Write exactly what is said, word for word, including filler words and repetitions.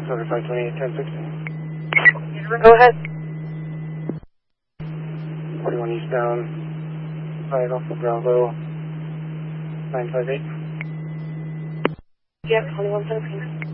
Order five twenty-eight, ten sixty. Go ahead. forty-one eastbound, five Alpha Bravo, nine five eight. Yep, twenty-one seventeen.